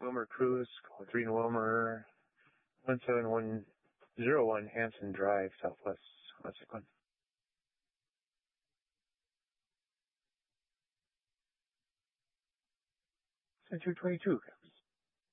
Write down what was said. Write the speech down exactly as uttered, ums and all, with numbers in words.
Wilmer Cruise, call three Wilmer, one seven one zero one Hanson Drive, Southwest. What's it going? Century twenty-two.